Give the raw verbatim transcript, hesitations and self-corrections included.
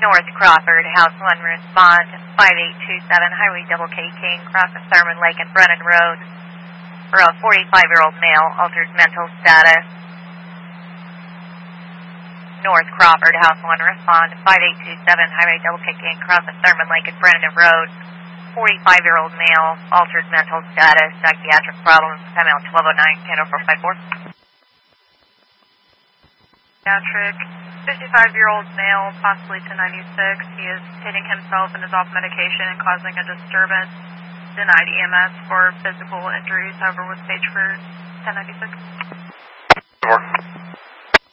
North Crawford, House one, respond five eight two seven, Highway Double K King, crossing Thurman Lake and Brennan Road, for a forty-five-year-old male, altered mental status. North Crawford, House one, respond five eight two seven, Highway Double K King, crossing Thurman Lake and Brennan Road, forty-five-year-old male, altered mental status, psychiatric problems, time out twelve oh nine, Canada four five four. Psychiatric, fifty-five-year-old male, possibly ten ninety-six. He is hitting himself and is off medication and causing a disturbance. Denied E M S for physical injuries, however, was staged for ten ninety-six. Over.